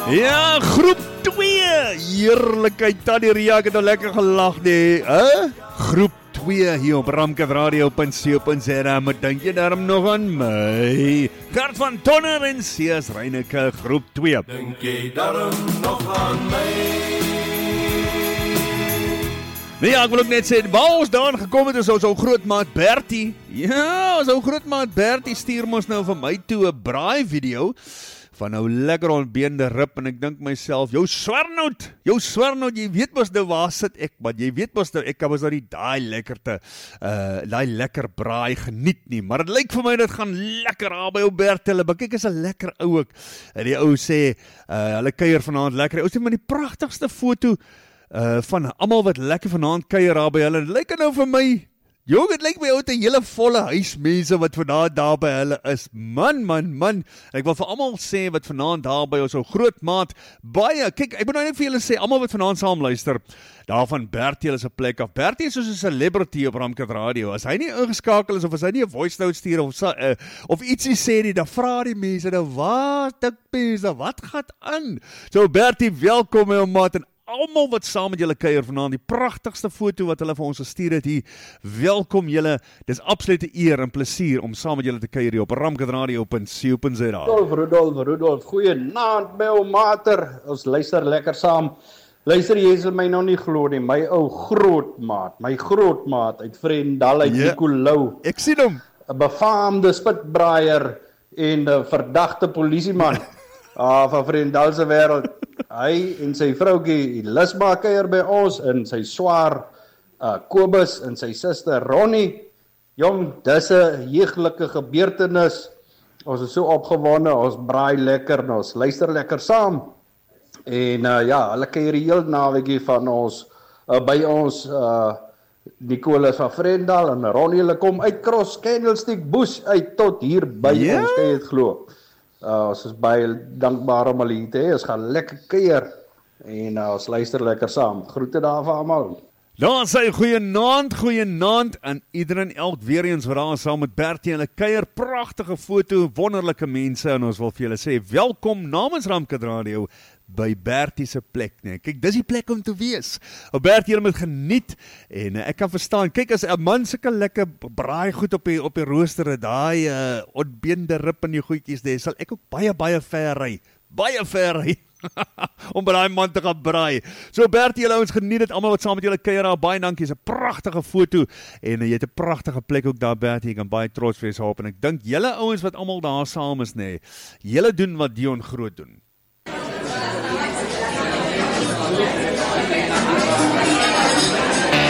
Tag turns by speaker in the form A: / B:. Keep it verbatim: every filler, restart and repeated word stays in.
A: Ja, groep twee. Heerlikheid, Tannie Ria, ek het nou lekker gelag nie. Huh? Groep twee hier op Ramkat Radio punt co punt za. Maar dink jy daarom nog aan my? Gert van Tonner en C S Reineke, groep twee.
B: Dink jy daarom nog aan my?
A: Nee, ja, ek wil ook net sê, waar ons daan gekom het is ons ou grootmaat Bertie. Ja, ons ou grootmaat Bertie stuur ons nou vir my toe 'n braai video van nou lekker ontbeende rib en ek dink myself, jou swernout, jou swernout, jy weet mos nou waar sit ek, maar jy weet mos nou, ek kan mos nou die daai lekkerte, uh, daai lekker braai geniet nie, maar het lyk vir my dit gaan lekker aan by ou Bert, hulle, maar kyk is 'n lekker ou ook, en die ou sê, uh, hulle kuier vanaand lekker, ou sê maar die pragtigste foto, Uh, van almal wat lekker vanaand kuier daar by hulle, dit lyk nou vir my, jong, het lyk my uit 'n hele volle huis mense wat vanaand daar by hulle is, man, man, man, ek wil vir almal sê wat vanaand daar by ons ou grootmaat, baie, kyk, ek moet nou net vir julle sê, almal wat vanaand saam luister, daar van Bertie is 'n plek af, Bertie is soos 'n celebrity op Ramkat Radio, as hy nie ingeskakel is, of as hy nie 'n voice note stuur, of, uh, of ietsie sê nie, dan vra die mense, nou wat, ek mense, wat gaat aan, so Bertie, welkom my maat, en almal wat saam met julle kuier vanaand, die pragtigste foto wat hulle vir ons gestuur het hier, welkom julle, dis absolute eer en plesier om saam met julle te kuier hier op Ramkat Radio punt co punt za.
C: Rudolf, Rudolf, Rudolf, goeie naand my ou mater, ons luister lekker saam, luister jy sal my nou nie glo nie, my ou grootmaat, my grootmaat uit Vredendal uit
A: Ja.
C: Nicolou,
A: Ek sien hom,
C: 'n befaamde spitbraaier en 'n verdagte polisieman ah, van Vredendal se wêreld. Hy en sy vroutjie Lisma kuier by ons en sy swaar uh, Kobus en sy suster Ronnie. Jong, dis 'n jeuglike gebeurtenis. Ons is so opgewonde, ons braai lekker en ons luister lekker saam. En uh, ja, hulle kuier die hele naweekie van ons uh, by ons uh, Nicolas van Vredendal en Ronnie, hulle kom uit Cross Candlestick Bush uit tot hier by
A: Ja?
C: ons, kan jy dit glo. Uh, ons is baie dankbaar om hulle hier te hê. Ons gaan lekker kuier en uh, ons luister lekker saam. Groete daar vir almal.
A: daar sê goeie naand, goeie naand, en iedereen elk weer eens wat daar saam met Bertie en hulle kuier, pragtige foto, wonderlike mense, en ons wil vir julle sê, welkom namens Ramkat Radio, by Bertie se plek, nee. Kyk, dis die plek om te wees. O Bertie, jy moet geniet, en uh, ek kan verstaan, kyk, as 'n man sulke lekker braai goed op die, op die rooster, daai uh, ontbeende rib en die goedjies, nee, sal ek ook baie, baie ver ry, baie ver ry, om by daai man te gaan braai. So Bertie, julle ouens geniet dit, almal wat saam met julle kuier daar, baie dankie, is 'n pragtige foto, en uh, jy het 'n pragtige plek ook daar, Bertie, jy kan baie trots wees op, en ek dink julle ouens wat almal daar saam is, nee, julle doen wat Dion Groot doen.